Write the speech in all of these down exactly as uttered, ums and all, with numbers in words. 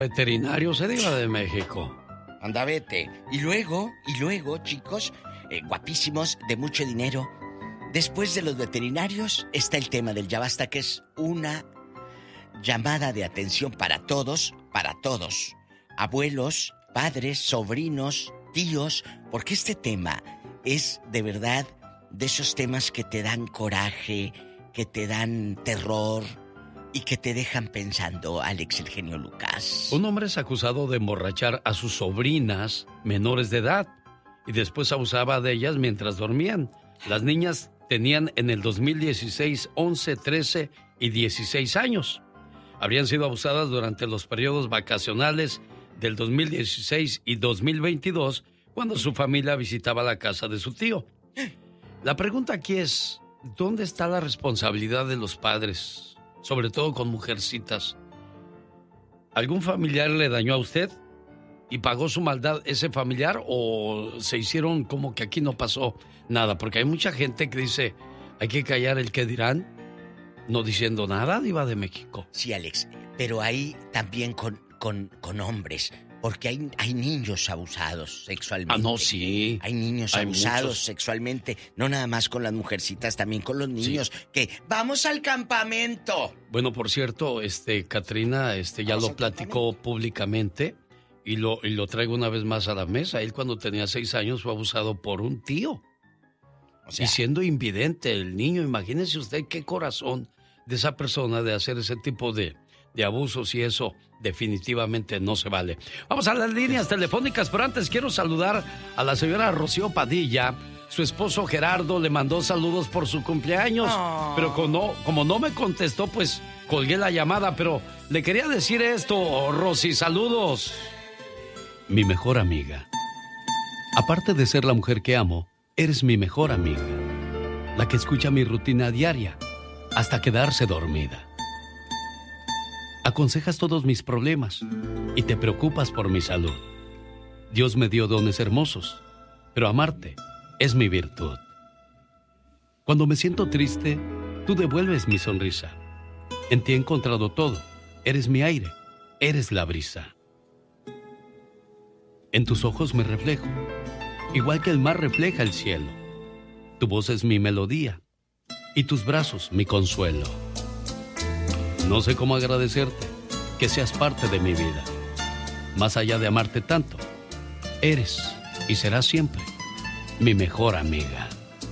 Veterinario se diga de México. Anda, vete. Y luego, y luego, chicos, eh, guapísimos, de mucho dinero. Después de los veterinarios está el tema del ya basta, que es una llamada de atención para todos, para todos. Abuelos, padres, sobrinos, tíos, porque este tema es de verdad de esos temas que te dan coraje, que te dan terror y que te dejan pensando, Alex, el genio Lucas. Un hombre es acusado de emborrachar a sus sobrinas menores de edad y después abusaba de ellas mientras dormían. Las niñas tenían en el dos mil dieciséis once, trece y dieciséis años. Habrían sido abusadas durante los periodos vacacionales del dos mil dieciséis y dos mil veintidós, cuando su familia visitaba la casa de su tío. La pregunta aquí es, ¿dónde está la responsabilidad de los padres? Sobre todo con mujercitas. ¿Algún familiar le dañó a usted y pagó su maldad ese familiar, o se hicieron como que aquí no pasó nada? Porque hay mucha gente que dice, hay que callar el que dirán, no diciendo nada, diva de México. Sí, Alex, pero hay también con, con, con hombres, porque hay, hay niños abusados sexualmente. Ah, no, sí. Hay niños hay abusados muchos. sexualmente, no nada más con las mujercitas, también con los niños, sí. Que vamos al campamento. Bueno, por cierto, este, Katrina, este, ya lo platicó públicamente y lo, y lo traigo una vez más a la mesa. Él, cuando tenía seis años, fue abusado por un tío. O sea, y siendo invidente el niño, imagínese usted qué corazón de esa persona de hacer ese tipo de, de abusos, y eso definitivamente no se vale. Vamos a las líneas telefónicas, pero antes quiero saludar a la señora Rocío Padilla. Su esposo Gerardo le mandó saludos por su cumpleaños, oh. pero como no, como no me contestó, pues colgué la llamada, pero le quería decir esto, Rosy, saludos. Mi mejor amiga. Aparte de ser la mujer que amo, eres mi mejor amiga, la que escucha mi rutina diaria hasta quedarse dormida. Aconsejas todos mis problemas y te preocupas por mi salud. Dios me dio dones hermosos, pero amarte es mi virtud. Cuando me siento triste, tú devuelves mi sonrisa. En ti he encontrado todo. Eres mi aire, eres la brisa. En tus ojos me reflejo, igual que el mar refleja el cielo. Tu voz es mi melodía y tus brazos mi consuelo. No sé cómo agradecerte que seas parte de mi vida. Más allá de amarte tanto, eres y serás siempre mi mejor amiga.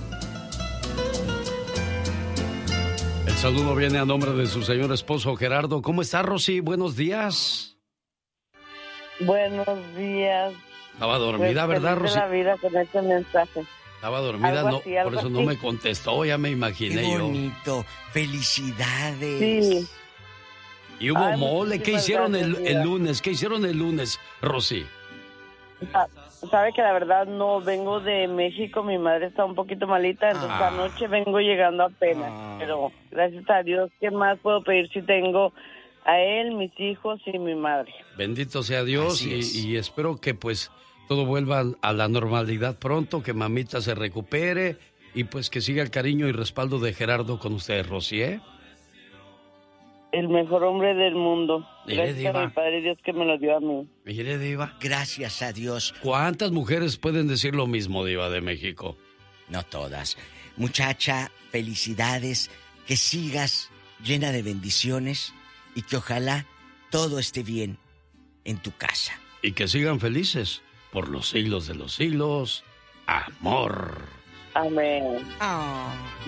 El saludo viene a nombre de su señor esposo Gerardo. ¿Cómo está, Rosy? Buenos días. Buenos días. Estaba dormida, pues, ¿verdad, Rosy? La vida con este mensaje. Estaba dormida, no, así, por eso así. No me contestó, ya me imaginé. Qué yo. bonito, felicidades. Sí. Y hubo Ay, mole, ¿qué hicieron el, el lunes? ¿Qué hicieron el lunes, Rosy? Sabe que la verdad no vengo de México, mi madre está un poquito malita, entonces ah. anoche vengo llegando apenas, ah. pero gracias a Dios, ¿qué más puedo pedir si tengo a él, mis hijos y mi madre? Bendito sea Dios, y, y espero que pues todo vuelva a la normalidad pronto, que mamita se recupere y pues que siga el cariño y respaldo de Gerardo con ustedes, Rosy, ¿eh? El mejor hombre del mundo. Mire, gracias diva. a mi Padre Dios que me lo dio a mí. Mire, diva. Gracias a Dios. ¿Cuántas mujeres pueden decir lo mismo, diva de México? No todas. Muchacha, felicidades, que sigas llena de bendiciones y que ojalá todo esté bien en tu casa. Y que sigan felices por los siglos de los siglos. Amor. Amén. Oh.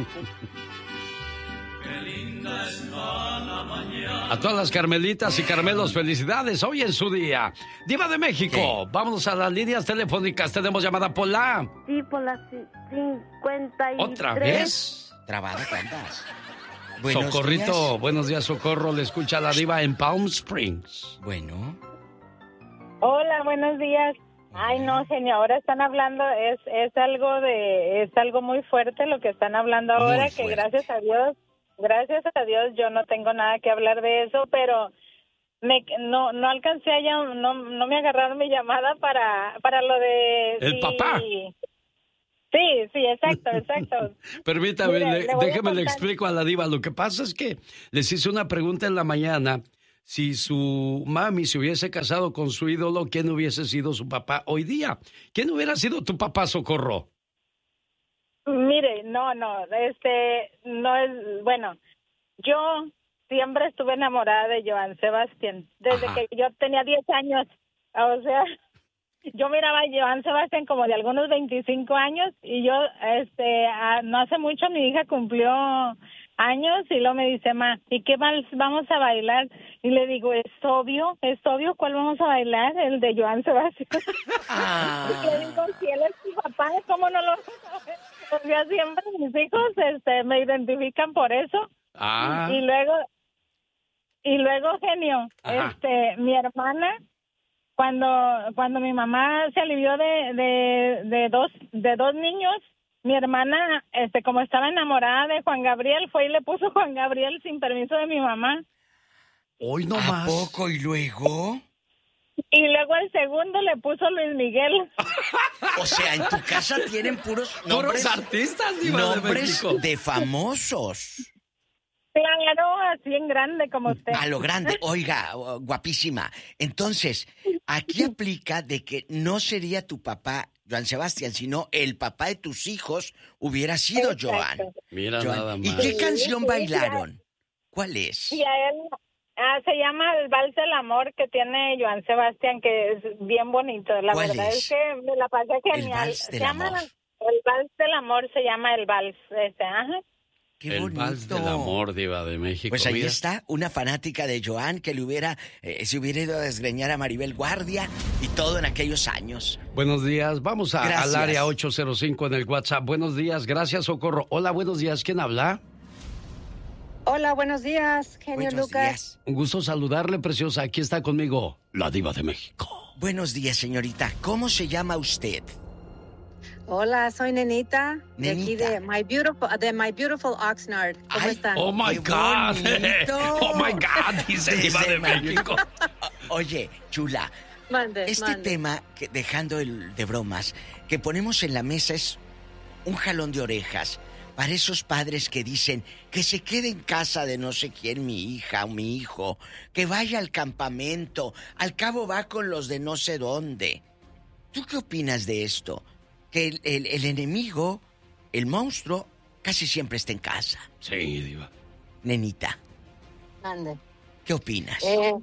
A todas las Carmelitas y Carmelos, felicidades hoy en su día. Diva de México, ¿qué? Vámonos a las líneas telefónicas. Tenemos llamada Pola. Sí, por las cincuenta y tres. ¿Otra vez? Trabada, ¿cuántas? Socorrito, días. Buenos días, Socorro. Le escucha la diva en Palm Springs. Bueno. Hola, buenos días. Ay, no, señor, ahora están hablando, es es algo de, es algo muy fuerte lo que están hablando ahora, que gracias a Dios, gracias a Dios yo no tengo nada que hablar de eso, pero me no no alcancé a llam, no no me agarraron mi llamada para para lo de el sí, papá. Sí, sí, exacto, exacto. Permítame, Mire, le, le déjeme le explico a la diva. Lo que pasa es que les hice una pregunta en la mañana si su mami se hubiese casado con su ídolo, ¿quién hubiese sido su papá hoy día? ¿Quién hubiera sido tu papá, Socorro? Mire, no, no, este, no es, bueno, yo siempre estuve enamorada de Joan Sebastián, desde Ajá. que yo tenía diez años, o sea, yo miraba a Joan Sebastián como de algunos veinticinco años, y yo, este, a, no hace mucho mi hija cumplió años, y luego me dice, ma, ¿y qué vals vamos a bailar? Y le digo, es obvio, es obvio, ¿cuál vamos a bailar? El de Joan Sebastián. Ah. Y le digo, si él es tu papá, ¿cómo no lo sabes? O sea, siempre mis hijos este, me identifican por eso. Ah. Y, y luego, y luego, genio, Ajá. este, mi hermana, cuando cuando mi mamá se alivió de, de, de dos de dos niños, mi hermana, este, como estaba enamorada de Juan Gabriel, fue y le puso Juan Gabriel sin permiso de mi mamá. Hoy no ¿A más. poco y luego? Y luego el segundo le puso Luis Miguel. O sea, en tu casa tienen puros nombres, puros artistas, nombres de, de famosos. Claro, así en grande como usted. A lo grande, oiga, guapísima. Entonces, aquí aplica de que no sería tu papá Joan Sebastián, sino el papá de tus hijos hubiera sido Exacto. Joan. Mira Joan. nada más. ¿Y qué canción bailaron? ¿Cuál es? Y a él ah, se llama El Vals del Amor, que tiene Joan Sebastián, que es bien bonito. La verdad es? es que me la pasé genial. El Vals del se llama Amor. El Vals del Amor, se llama El Vals. Este, ajá. Qué el bonito. Vals del Amor, diva de México. Pues ahí mira. está, una fanática de Joan que le hubiera, eh, se hubiera ido a desgreñar a Maribel Guardia y todo en aquellos años. Buenos días, vamos a, Gracias. al área ocho cero cinco en el WhatsApp. Buenos días, gracias, Socorro. Hola, buenos días, ¿quién habla? Hola, buenos días, genio buenos Lucas. Días. Un gusto saludarle, preciosa. Aquí está conmigo, la diva de México. Buenos días, señorita. ¿Cómo se llama usted? Hola, soy Nenita, Nenita. de aquí de My Beautiful, de My Beautiful Oxnard. ¿Cómo Ay, están? Oh my God. Oh my God, dice Desde diva de México. Oye, chula. Mande, este mande. tema, que, dejando el de bromas, que ponemos en la mesa es un jalón de orejas para esos padres que dicen que se quede en casa de no sé quién mi hija o mi hijo, que vaya al campamento, al cabo va con los de no sé dónde. ¿Tú qué opinas de esto? Que el, el, el enemigo, el monstruo, casi siempre está en casa. Sí, diva. Nenita, Mande. ¿qué opinas? Eh,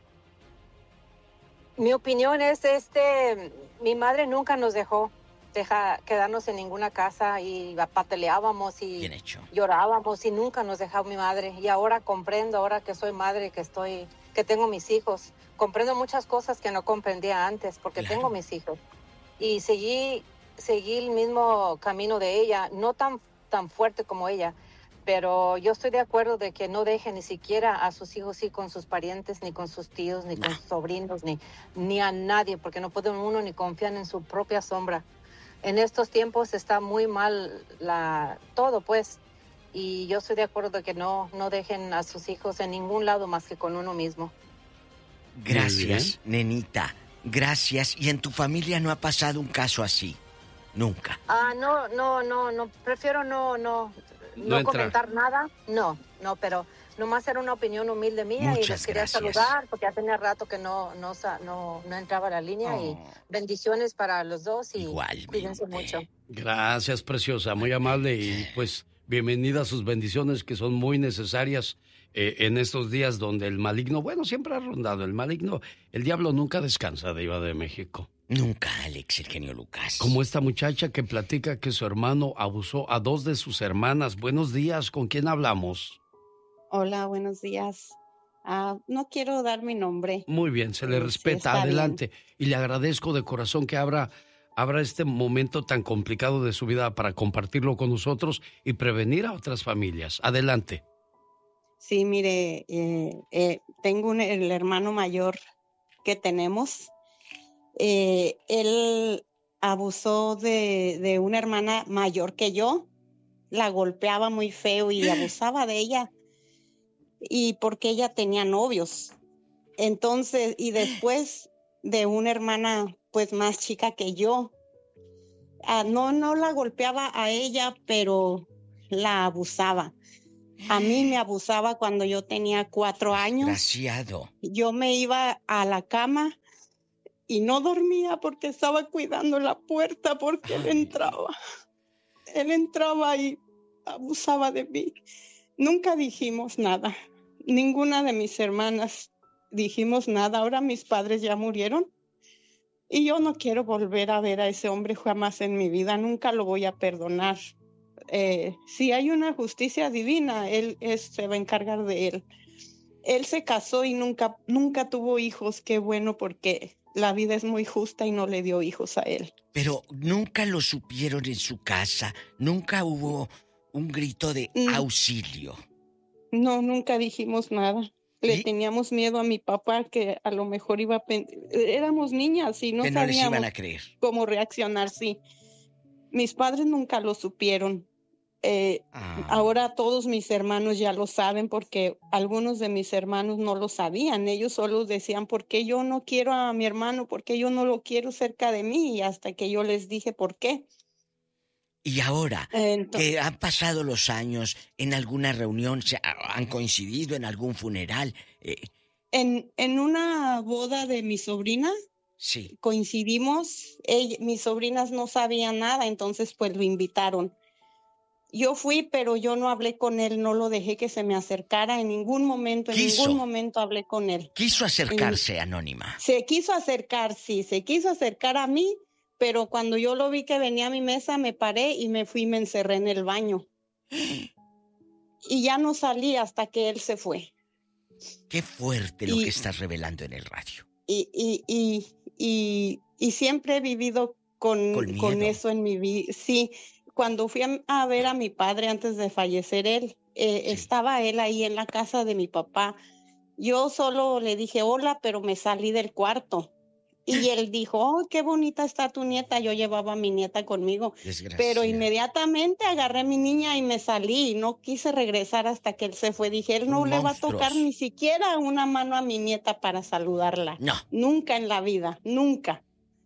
mi opinión es, este, mi madre nunca nos dejó deja, quedarnos en ninguna casa y pataleábamos y Bien hecho. llorábamos y nunca nos dejó mi madre. Y ahora comprendo, ahora que soy madre, que estoy, que tengo mis hijos, comprendo muchas cosas que no comprendía antes porque Claro. tengo mis hijos. Y seguí, seguí el mismo camino de ella, no tan, tan fuerte como ella, pero yo estoy de acuerdo de que no deje ni siquiera a sus hijos ir con sus parientes, ni con sus tíos, ni No. con sus sobrinos, ni, ni a nadie, porque no puede uno ni confiar en su propia sombra. En estos tiempos está muy mal la, todo, pues, y yo estoy de acuerdo de que no, no dejen a sus hijos en ningún lado más que con uno mismo. Gracias, nenita. Gracias. ¿Y en tu familia no ha pasado un caso así? Nunca. Ah, no, no, no, no, prefiero no, no, No no, entrar. comentar nada. No, no, pero nomás era una opinión humilde mía. Muchas y les quería gracias. saludar porque ya tenía rato que no, no, sa- no, no entraba a la línea Oh. y bendiciones para los dos y Igualmente. cuídense mucho. Gracias, preciosa, muy amable y pues bienvenida a sus bendiciones que son muy necesarias eh, en estos días donde el maligno, bueno, siempre ha rondado el maligno, el diablo nunca descansa, diva de México. Nunca, Alex, el genio Lucas. Como esta muchacha que platica que su hermano abusó a dos de sus hermanas. Buenos días, ¿con quién hablamos? Hola, buenos días. Ah, no quiero dar mi nombre. Muy bien, se le Sí, respeta, está adelante. Y le agradezco de corazón que abra, abra este momento tan complicado de su vida para compartirlo con nosotros y prevenir a otras familias. Adelante. Sí, mire, eh, eh, tengo un, el hermano mayor que tenemos. Eh, él abusó de, de una hermana mayor que yo. La golpeaba muy feo y abusaba de ella. Y porque ella tenía novios. Entonces, y después de una hermana pues más chica que yo. Ah, no, no la golpeaba a ella, pero la abusaba. A mí me abusaba cuando yo tenía cuatro años. Desgraciado. Yo me iba a la cama y no dormía porque estaba cuidando la puerta porque Ay. él entraba. Él entraba y abusaba de mí. Nunca dijimos nada. Ninguna de mis hermanas dijimos nada. Ahora mis padres ya murieron y yo no quiero volver a ver a ese hombre jamás en mi vida. Nunca lo voy a perdonar. Eh, si hay una justicia divina, él es, se va a encargar de él. Él se casó y nunca, nunca tuvo hijos. Qué bueno, porque la vida es muy justa y no le dio hijos a él. Pero nunca lo supieron en su casa. Nunca hubo un grito de auxilio. No, nunca dijimos nada. Le ¿Y? teníamos miedo a mi papá, que a lo mejor iba a... Pen... Éramos niñas y no, que no sabíamos les iban a creer. Cómo reaccionar, sí. Mis padres nunca lo supieron. Eh, ah. Ahora todos mis hermanos ya lo saben, porque algunos de mis hermanos no lo sabían. Ellos solo decían, ¿por qué yo no quiero a mi hermano? ¿Por qué yo no lo quiero cerca de mí? Y hasta que yo les dije por qué. Y ahora, Entonces, que han pasado los años, en alguna reunión, se han coincidido en algún funeral. Eh... En, en una boda de mi sobrina, sí. coincidimos. Ella, mis sobrinas no sabían nada, entonces pues lo invitaron. Yo fui, pero yo no hablé con él, no lo dejé que se me acercara en ningún momento, en quiso, ningún momento hablé con él. Quiso acercarse, en, Anónima. Se quiso acercar, sí, se quiso acercar a mí. Pero cuando yo lo vi que venía a mi mesa, me paré y me fui y me encerré en el baño. Y ya no salí hasta que él se fue. Qué fuerte lo y, que estás revelando en el radio. Y, y, y, y, y siempre he vivido con, con, con eso en mi vida. Sí, cuando fui a, a ver a mi padre antes de fallecer él, eh, sí. estaba él ahí en la casa de mi papá. Yo solo le dije hola, pero me salí del cuarto. Y él dijo, oh, qué bonita está tu nieta. Yo llevaba a mi nieta conmigo. Pero inmediatamente agarré a mi niña y me salí. Y no quise regresar hasta que él se fue. Dije, él no le va a tocar ni siquiera una mano a mi nieta para saludarla. No. Nunca en la vida, nunca.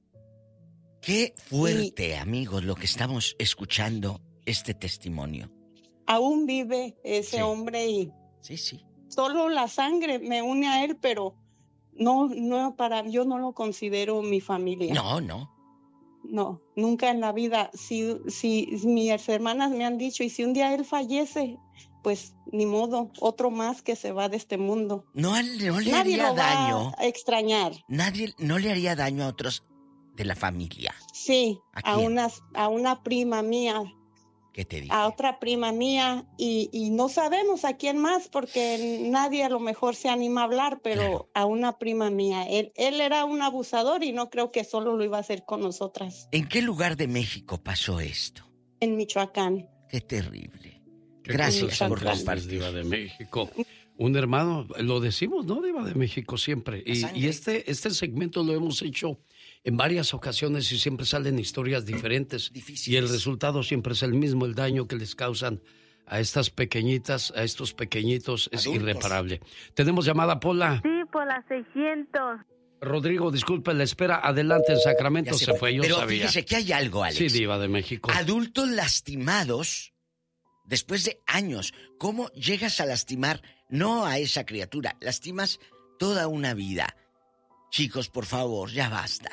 Qué fuerte, y, amigos, lo que estamos escuchando, este testimonio. Aún vive ese sí. hombre y... Sí, sí. Solo la sangre me une a él, pero... No, no, para, yo no lo considero mi familia. No, no. No, nunca en la vida. Si, si, si mis hermanas me han dicho, y si un día él fallece, pues ni modo, otro más que se va de este mundo. No, no le Nadie haría lo daño. Va a extrañar. Nadie, no le haría daño a otros de la familia. Sí, ¿a, a una, a una prima mía. ¿Qué te dije? A otra prima mía, y, y no sabemos a quién más, porque nadie a lo mejor se anima a hablar, pero claro. A una prima mía. Él, él era un abusador y no creo que solo lo iba a hacer con nosotras. ¿En qué lugar de México pasó esto? En Michoacán. Qué terrible. ¿Qué Gracias por compartir. Diva de México. Un hermano, lo decimos, ¿no? Diva de México siempre. Y, y este, este segmento lo hemos hecho en varias ocasiones y siempre salen historias diferentes. Difíciles. Y el resultado siempre es el mismo. El daño que les causan a estas pequeñitas, a estos pequeñitos, es Adultos. irreparable. ¿Tenemos llamada, Pola? Sí, Pola seiscientos. Rodrigo, disculpe la espera. Adelante, en Sacramento se, se fue, yo Pero sabía. Pero fíjese que hay algo, Alex. Sí, Diva de México. Adultos lastimados después de años. ¿Cómo llegas a lastimar no a esa criatura? Lastimas toda una vida. Chicos, por favor, ya basta.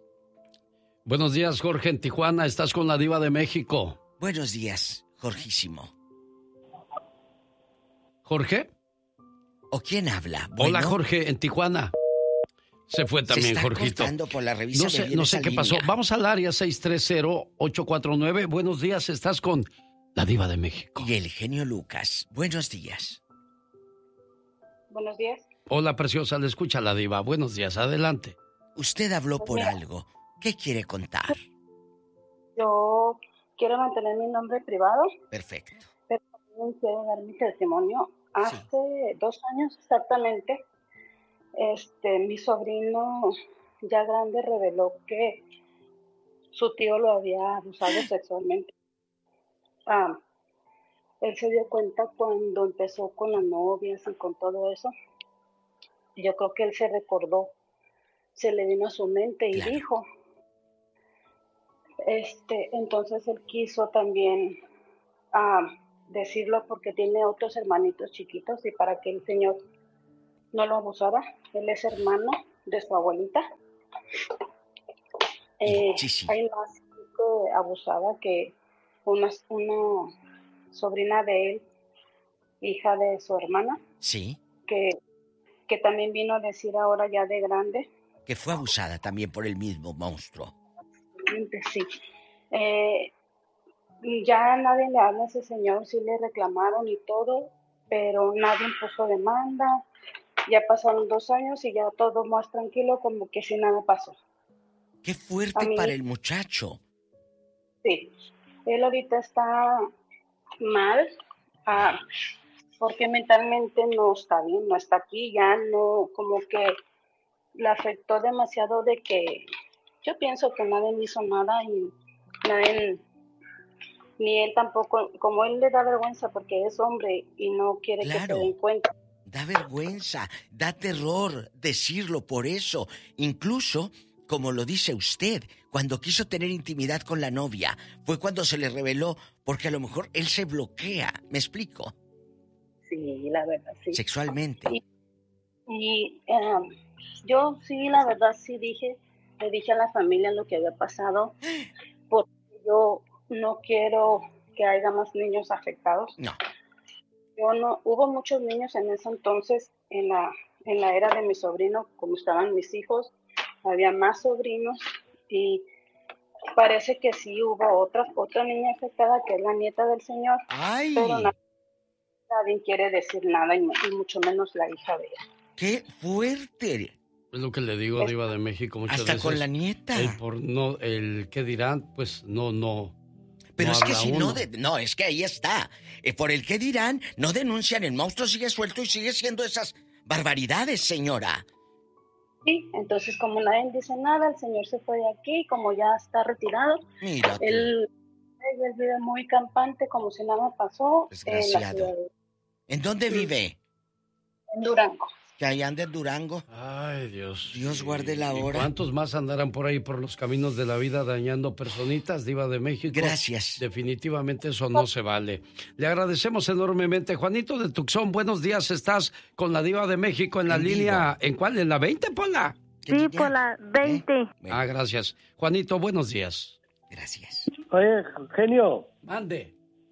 Buenos días, Jorge, en Tijuana. Estás con la Diva de México. Buenos días, Jorgísimo. ¿Jorge? ¿O quién habla? Bueno, hola, Jorge, en Tijuana. Se fue también, se está Jorgito. Por la revista no sé, no sé qué línea. pasó. Vamos al área seis tres cero, ocho cuatro nueve. Buenos días, estás con la Diva de México. Y el genio Lucas. Buenos días. Buenos días. Hola, preciosa, le escucha la Diva. Buenos días, adelante. Usted habló por algo. ¿Qué quiere contar? Yo quiero mantener mi nombre privado. Perfecto. Pero también quiero dar mi testimonio. Hace sí. dos años exactamente, este, mi sobrino ya grande reveló que su tío lo había abusado sexualmente. Ah, él se dio cuenta cuando empezó con las novias y con todo eso. Yo creo que él se recordó, se le vino a su mente y claro. dijo, este, entonces él quiso también ah, decirlo porque tiene otros hermanitos chiquitos y para que el señor no lo abusara. Él es hermano de su abuelita. Eh, sí, sí. Hay más que abusaba que una, una sobrina de él, hija de su hermana. Sí. Que, que también vino a decir ahora ya de grande. Que fue abusada también por el mismo monstruo. Sí. Eh, ya nadie le habla a ese señor, sí le reclamaron y todo, pero nadie puso demanda. Ya pasaron dos años y ya todo más tranquilo, como que si nada pasó. ¡Qué fuerte mí, para el muchacho! Sí, él ahorita está mal, ah, porque mentalmente no está bien, no está aquí, ya no, como que le afectó demasiado de que yo pienso que nadie me hizo nada y nadie, ni él tampoco, como él le da vergüenza porque es hombre y no quiere claro. que se den cuenta. Da vergüenza, da terror decirlo por eso. Incluso, como lo dice usted, cuando quiso tener intimidad con la novia, fue cuando se le reveló, porque a lo mejor él se bloquea. ¿Me explico? Sí, la verdad, sí. Sexualmente. Y, y um, yo sí, la verdad, sí dije, le dije a la familia lo que había pasado, porque yo no quiero que haya más niños afectados. No. Yo no, hubo muchos niños en ese entonces, en la, en la era de mi sobrino, como estaban mis hijos, había más sobrinos y parece que sí hubo otra, otra niña afectada que es la nieta del señor. ¡Ay! Pero nadie, nadie quiere decir nada y, y mucho menos la hija de ella. ¡Qué fuerte! Es lo que le digo a Diva de México muchas Hasta veces. Hasta con la nieta. El por no, el qué dirán, pues no, no. Pero no es que si uno. no, de, no, es que ahí está. Eh, por el qué dirán, no denuncian, el monstruo sigue suelto y sigue siendo esas barbaridades, señora. Sí, entonces como nadie dice nada, el señor se fue de aquí, como ya está retirado. Mira. Él, él vive muy campante, como si nada pasó. Desgraciado. En, de... ¿En dónde vive? En Durango. Que ahí anda en Durango. Ay, Dios. Dios guarde la hora. ¿Y cuántos más andarán por ahí por los caminos de la vida dañando personitas, Diva de México? Gracias. Definitivamente eso no se vale. Le agradecemos enormemente. Juanito de Tucson, buenos días. Estás con la Diva de México en la en línea. Vivo. ¿En cuál? ¿En la veinte, Pola? Sí, por la veinte. ¿Eh? Bueno. Ah, gracias. Juanito, buenos días. Gracias. Oye, genio. Mande.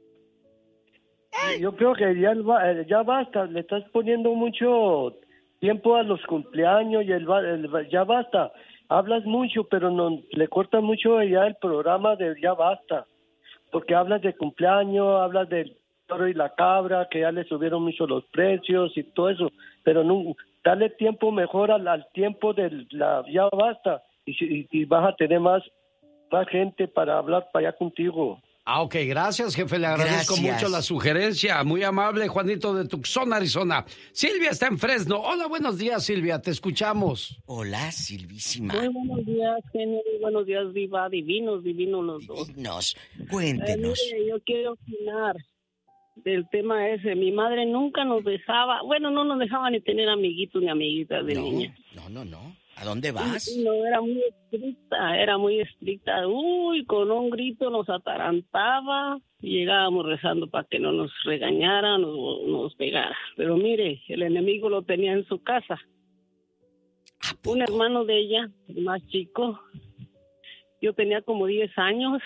Yo creo que ya, ya basta. Le estás poniendo mucho tiempo a los cumpleaños y el, el ya basta. Hablas mucho, pero no le cortas mucho ya el programa de ya basta. Porque hablas de cumpleaños, hablas del toro y la cabra, que ya le subieron mucho los precios y todo eso. Pero no, dale tiempo mejor al, al tiempo de la ya basta. Y, y, y vas a tener más, más gente para hablar para allá contigo. Ah, ok, gracias, jefe, le agradezco gracias. mucho la sugerencia, muy amable, Juanito de Tucson, Arizona. Silvia está en Fresno. Hola, buenos días, Silvia, te escuchamos. Hola, Silvísima. Muy buenos días, genio, muy buenos días, Diva, divinos, divinos los dos. Divinos, cuéntenos. Eh, mire, yo quiero opinar del tema ese, mi madre nunca nos dejaba, bueno, no nos dejaba ni tener amiguitos ni amiguitas de no, niñas. No, no, no. ¿A dónde vas? No, era muy estricta, era muy estricta. Uy, con un grito nos atarantaba y llegábamos rezando para que no nos regañara, no nos pegara. Pero mire, el enemigo lo tenía en su casa. Un hermano de ella, el más chico, yo tenía como diez años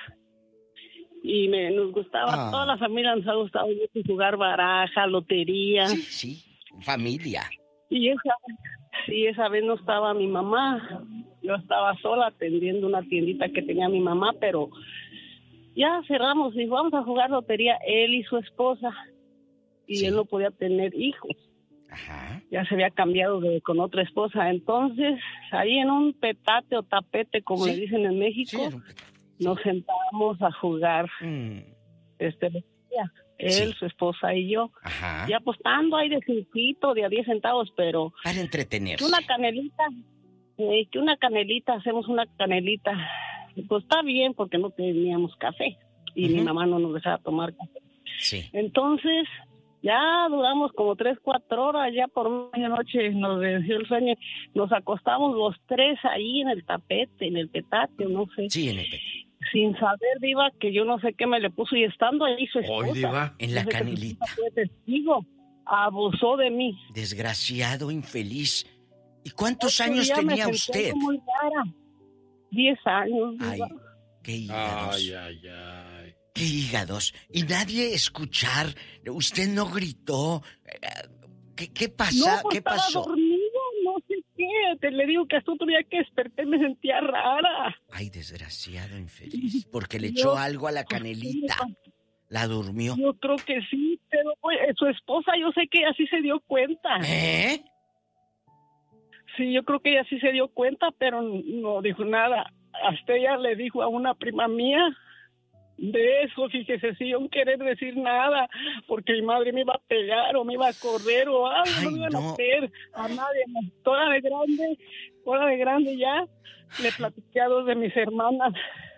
y me nos gustaba, ah. toda la familia nos ha gustado mucho jugar baraja, lotería. Sí, sí, familia. Y esa... Sí, esa vez no estaba mi mamá, yo estaba sola atendiendo una tiendita que tenía mi mamá, pero ya cerramos y vamos a jugar lotería, él y su esposa, y sí. él no podía tener hijos. Ajá. Ya se había cambiado de, con otra esposa, entonces ahí en un petate o tapete, como sí. le dicen en México, sí, nos sentábamos a jugar mm. este lotería. Él, sí. su esposa y yo. Ajá. Y apostando ahí de cinquito, de a diez centavos, pero... Para entretenerse. Una canelita, eh, que una canelita, hacemos una canelita. Pues está bien, porque no teníamos café. Y uh-huh. mi mamá no nos dejaba tomar café. Sí. Entonces, ya duramos como tres, cuatro horas, ya por medianoche nos venció el sueño. Nos acostamos los tres ahí en el tapete, en el petate, no sé. Sí, en el petate. sin saber, Diva, que yo no sé qué me le puso, y estando ahí su esposa. Hoy, Diva. En la canelita. Fue testigo, abusó de mí. Desgraciado, infeliz. ¿Y cuántos Otro años día tenía me sentí usted? Muy rara. Diez años. Ay, Diva. qué hígados. Ay, ay, ay. Qué hígados. Y nadie escuchar. Usted no gritó. ¿Qué, qué pasa? No, pues ¿Qué estaba pasó? dormido, no sé qué. Te le digo que hasta otro día que desperté me sentía rara. Ay, desgraciado, infeliz. Porque le echó Yo- algo a la canelita. La durmió. Yo creo que sí, pero pues, su esposa yo sé que ella sí se dio cuenta. ¿Eh? Sí, yo creo que ella sí se dio cuenta, pero no dijo nada. Hasta ella le dijo a una prima mía de eso, fíjese, sin yo querer decir nada, porque mi madre me iba a pegar o me iba a correr o algo, Ay, no me iban no. a hacer a nadie. Toda de grande, toda de grande ya, le platiqué a dos de mis hermanas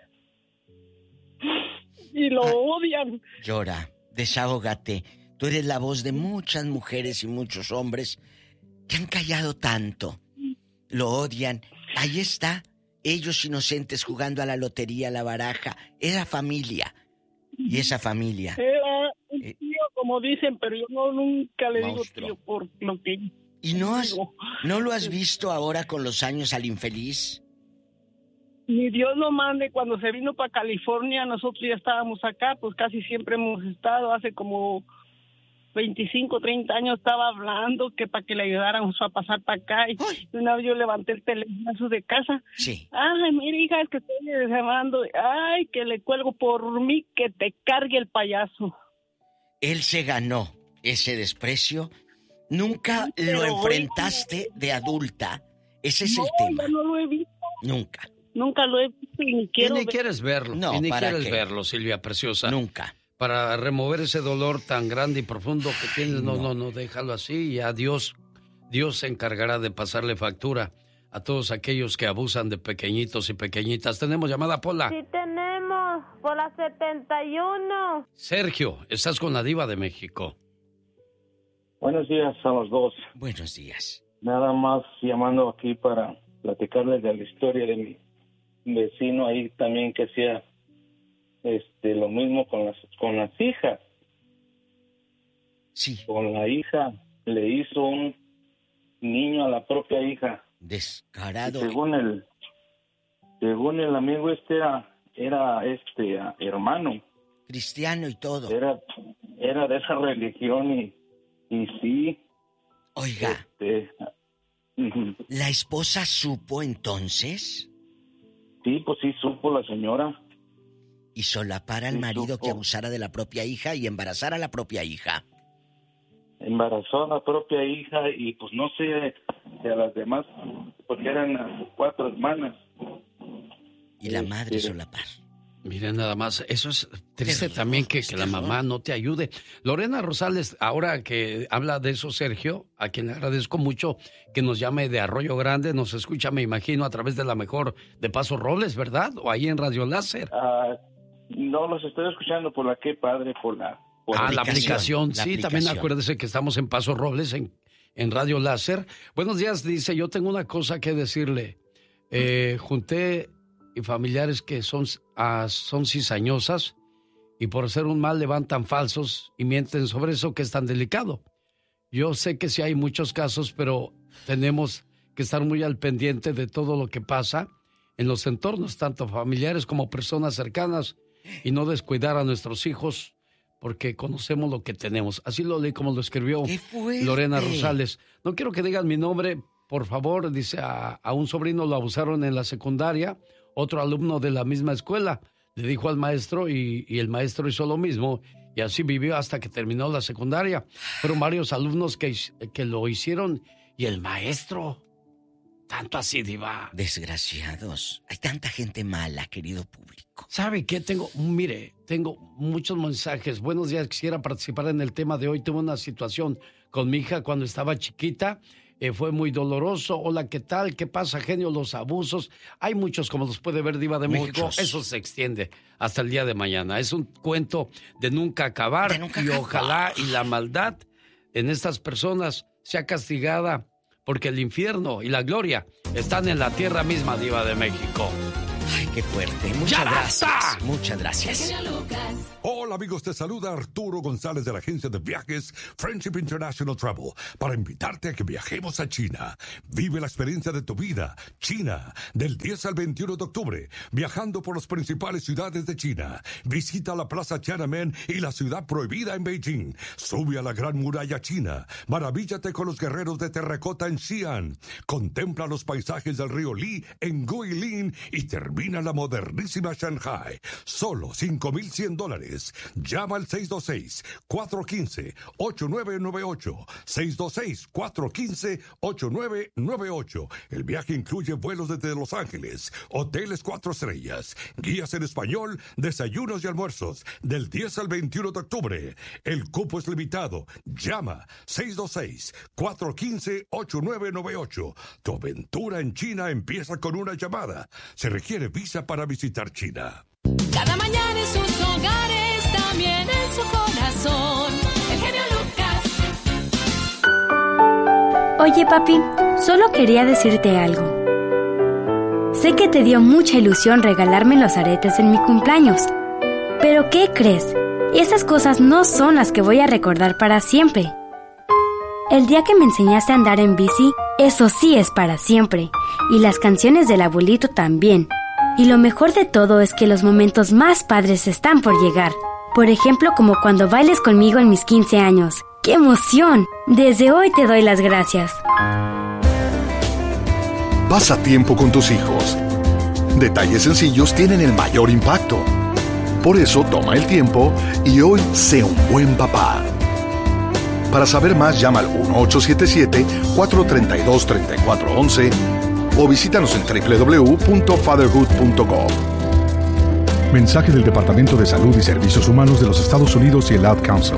y lo odian. Llora, desahógate. Tú eres la voz de muchas mujeres y muchos hombres que han callado tanto. Lo odian. Ahí está. Ellos inocentes jugando a la lotería, a la baraja. Era familia. Y esa familia. Era un Eh, tío, como dicen, pero yo no nunca le Monstruo. digo tío por lo que... ¿Y no has, digo. no lo has visto ahora con los años al infeliz? Ni Dios lo mande, cuando se vino para California, nosotros ya estábamos acá, pues casi siempre hemos estado, hace como veinticinco, treinta años estaba hablando que para que le ayudáramos a pasar para acá, y Ay. una vez yo levanté el teléfono a su de casa, Sí. ay, mira hija, es que estoy llamando, ay, que le cuelgo por mí, que te cargue el payaso. Él se ganó ese desprecio. Nunca Pero lo hoy- enfrentaste de adulta. Ese es No, el tema. yo no lo he visto, Nunca. nunca lo he visto y ni Y quiero ni ver. quieres verlo. No, y ni ¿para quieres qué? verlo, Silvia Preciosa. Nunca. Para remover ese dolor tan grande y profundo que tienes, no, no, no, déjalo así y a Dios, Dios se encargará de pasarle factura a todos aquellos que abusan de pequeñitos y pequeñitas. Tenemos llamada, Pola. Sí tenemos, por la setenta y uno. Sergio, estás con la Diva de México. Buenos días a los dos. Buenos días. Nada más llamando aquí para platicarles de la historia de mi vecino ahí también que hacía este lo mismo con las con las hijas. Sí. Con la hija le hizo un niño a la propia hija. Y Descarado. según el según el amigo este era era este ah, hermano, Cristiano y todo. era era de esa religión y y sí, Oiga, este ujú. ¿la esposa supo entonces? Sí, pues sí supo la señora. Y solapar al Sí, marido supo. que abusara de la propia hija y embarazar a la propia hija. Embarazó a la propia hija y pues no sé de a las demás, porque eran las cuatro hermanas. Y la Este, madre solapar. Miren nada más, eso es triste Terror, también que, es que la terror. mamá no te ayude. Lorena Rosales, ahora que habla de eso, Sergio, a quien le agradezco mucho que nos llame de Arroyo Grande, nos escucha, me imagino, a través de la mejor de Paso Robles, ¿verdad? O ahí en Radio Láser. ah, no los estoy escuchando por la que padre, por la... Por Ah, la aplicación, la sí, aplicación. también acuérdese que estamos en Paso Robles, en, en Radio Láser. Buenos días, dice, yo tengo una cosa que decirle. Eh, junté y familiares que son, ah, son cizañosas y por hacer un mal levantan falsos y mienten sobre eso que es tan delicado. Yo sé que sí hay muchos casos, pero tenemos que estar muy al pendiente de todo lo que pasa en los entornos, tanto familiares como personas cercanas, y no descuidar a nuestros hijos porque conocemos lo que tenemos. Así lo leí como lo escribió ¡Qué fuerte! Lorena Rosales. No quiero que digan mi nombre, por favor. Dice, a, a un sobrino lo abusaron en la secundaria, otro alumno de la misma escuela le dijo al maestro y, y el maestro hizo lo mismo y así vivió hasta que terminó la secundaria. Fueron varios alumnos que, que lo hicieron y el maestro, tanto así, Diva. Desgraciados. Hay tanta gente mala, querido público. ¿Sabe qué? Tengo, mire, tengo muchos mensajes. Buenos días, quisiera participar en el tema de hoy. Tuve una situación con mi hija cuando estaba chiquita. Eh, fue muy doloroso. Hola, ¿qué tal? ¿Qué pasa, genio? Los abusos. Hay muchos, como los puede ver Diva de México. Muchos. Eso se extiende hasta el día de mañana. Es un cuento de nunca acabar. De nunca y acabar. ojalá y la maldad en estas personas sea castigada, porque el infierno y la gloria están en la tierra misma, Diva de México. Ay, qué fuerte. Muchas ¡Ya gracias. basta! Muchas gracias. Hola amigos, te saluda Arturo González de la agencia de viajes Friendship International Travel para invitarte a que viajemos a China. Vive la experiencia de tu vida. China, del diez al veintiuno de octubre, viajando por las principales ciudades de China. Visita la Plaza Tiananmen y la ciudad prohibida en Beijing. Sube a la Gran Muralla China. Maravíllate con los guerreros de terracota en Xi'an. Contempla los paisajes del río Li en Guilin y termina la modernísima Shanghai. Solo cinco mil cien dólares. Llama al seis dos seis, cuatro uno cinco, ocho nueve nueve ocho. seis dos seis, cuatro uno cinco, ocho nueve nueve ocho. El viaje incluye vuelos desde Los Ángeles, hoteles cuatro estrellas, guías en español, desayunos y almuerzos, del diez al veintiuno de octubre. El cupo es limitado. Llama seis dos seis, cuatro uno cinco, ocho nueve nueve ocho. Tu aventura en China empieza con una llamada. Se requiere visa para visitar China. Cada mañana en sus hogares, también en su corazón, el genio Lucas. Oye, papi, solo quería decirte algo. Sé que te dio mucha ilusión regalarme los aretes en mi cumpleaños. Pero ¿qué crees? Esas cosas no son las que voy a recordar para siempre. El día que me enseñaste a andar en bici, eso sí es para siempre. Y las canciones del abuelito también. Y lo mejor de todo es que los momentos más padres están por llegar. Por ejemplo, como cuando bailes conmigo en mis quince años. ¡Qué emoción! Desde hoy te doy las gracias. Pasa tiempo con tus hijos. Detalles sencillos tienen el mayor impacto. Por eso toma el tiempo y hoy sé un buen papá. Para saber más, llama al uno ocho siete siete, cuatro tres dos, tres cuatro uno uno o visítanos en doble u doble u doble u punto fatherhood punto com. Mensaje del Departamento de Salud y Servicios Humanos de los Estados Unidos y el Ad Council.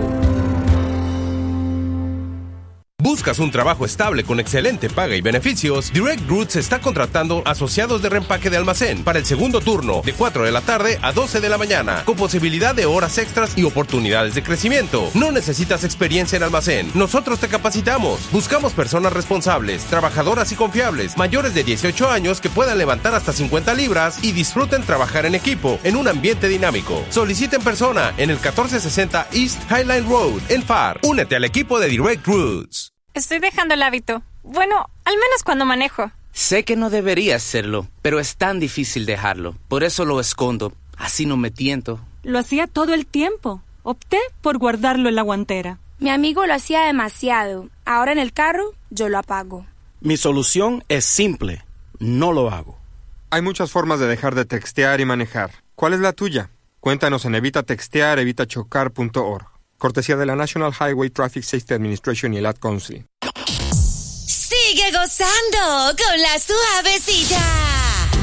¿Buscas un trabajo estable con excelente paga y beneficios? Direct Roots está contratando asociados de reempaque de almacén para el segundo turno de cuatro de la tarde a doce de la mañana, con posibilidad de horas extras y oportunidades de crecimiento. No necesitas experiencia en almacén. Nosotros te capacitamos. Buscamos personas responsables, trabajadoras y confiables, mayores de dieciocho años que puedan levantar hasta cincuenta libras y disfruten trabajar en equipo en un ambiente dinámico. Solicita en persona en el catorce sesenta East Highline Road en F A R. Únete al equipo de Direct Roots. Estoy dejando el hábito. Bueno, al menos cuando manejo. Sé que no debería hacerlo, pero es tan difícil dejarlo. Por eso lo escondo. Así no me tiento. Lo hacía todo el tiempo. Opté por guardarlo en la guantera. Mi amigo lo hacía demasiado. Ahora en el carro, yo lo apago. Mi solución es simple. No lo hago. Hay muchas formas de dejar de textear y manejar. ¿Cuál es la tuya? Cuéntanos en evita textear evita chocar punto org. Cortesía de la National Highway Traffic Safety Administration y el Ad Council. Sigue gozando con la suavecita.